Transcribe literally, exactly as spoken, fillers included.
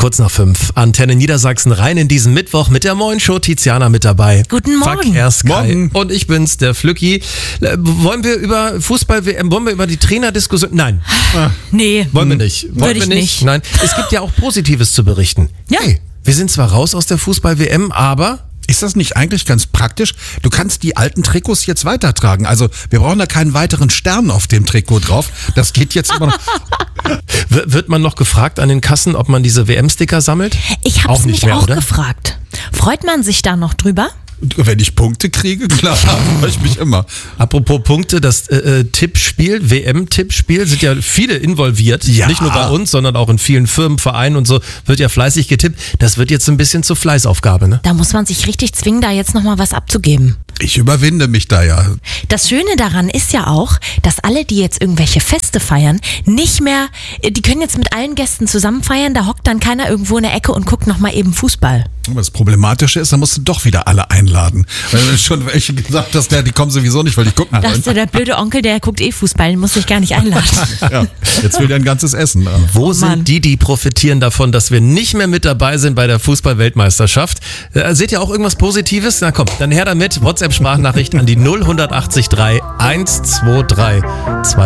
kurz nach fünf. Antenne Niedersachsen rein in diesen Mittwoch mit der Moin Show. Tiziana mit dabei. Guten Morgen. Verkehrssky. Morgen. Und ich bin's, der Flücki. Äh, Wollen wir über Fußball-W M, wollen wir über die Trainerdiskussion? Nein. Nee. Wollen wir nicht. Wollen Würde wir ich nicht? nicht. Nein. Es gibt ja auch Positives zu berichten. Ja. Hey, wir sind zwar raus aus der Fußball-W M, aber... Ist das nicht eigentlich ganz praktisch? Du kannst die alten Trikots jetzt weitertragen. Also wir brauchen da keinen weiteren Stern auf dem Trikot drauf. Das geht jetzt immer noch. W- Wird man noch gefragt an den Kassen, ob man diese W M-Sticker sammelt? Ich hab's Auch nicht mich mehr, auch oder? gefragt. Freut man sich da noch drüber? Wenn ich Punkte kriege, klar, freue ich mich immer. Apropos Punkte, das äh, Tippspiel, W M-Tippspiel, sind ja viele involviert. Ja. Nicht nur bei uns, sondern auch in vielen Firmen, Vereinen und so wird ja fleißig getippt. Das wird jetzt ein bisschen zur Fleißaufgabe, ne? Da muss man sich richtig zwingen, da jetzt nochmal was abzugeben. Ich überwinde mich da ja. Das Schöne daran ist ja auch, dass alle, die jetzt irgendwelche Feste feiern, nicht mehr, die können jetzt mit allen Gästen zusammen feiern, da hockt dann keiner irgendwo in der Ecke und guckt nochmal eben Fußball. Aber das Problematische ist, da musst du doch wieder alle einladen. Weil du schon welche gesagt hast, ja, die kommen sowieso nicht, weil die gucken Das wollen. ist ja der blöde Onkel, der guckt eh Fußball, den muss ich gar nicht einladen. Ja, jetzt will der ein ganzes Essen. Wo sind Mann. die, die profitieren davon, dass wir nicht mehr mit dabei sind bei der Fußball-Weltmeisterschaft? Äh, seht ihr auch irgendwas Positives? Na komm, dann her damit. WhatsApp-Sprachnachricht an die null acht drei eins zwei drei zwei